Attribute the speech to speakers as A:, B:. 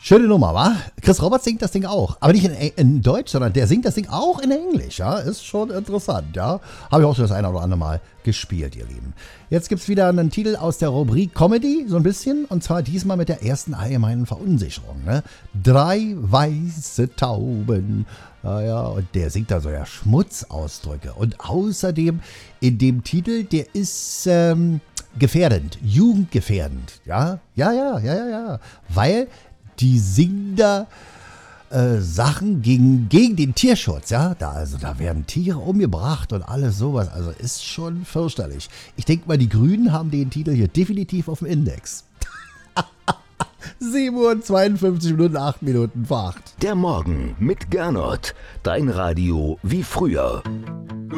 A: Schöne Nummer, wa? Chris Roberts singt das Ding auch. Aber nicht in Deutsch, sondern der singt das Ding auch in Englisch, ja? Ist schon interessant, ja? Habe ich auch schon das eine oder andere Mal gespielt, ihr Lieben. Jetzt gibt's wieder einen Titel aus der Rubrik Comedy, so ein bisschen. Und zwar diesmal mit der ersten allgemeinen Verunsicherung, ne? 3 weiße Tauben. Ja, und der singt da so ja Schmutzausdrücke. Und außerdem in dem Titel, der ist gefährdend, jugendgefährdend, ja? Ja. Weil die singen da Sachen gegen den Tierschutz, ja. Da werden Tiere umgebracht und alles sowas. Also ist schon fürchterlich. Ich denke mal, die Grünen haben den Titel hier definitiv auf dem Index. 7 Uhr, 52 Minuten, 8 Minuten vor 8.
B: Der Morgen mit Gernot. Dein Radio wie früher.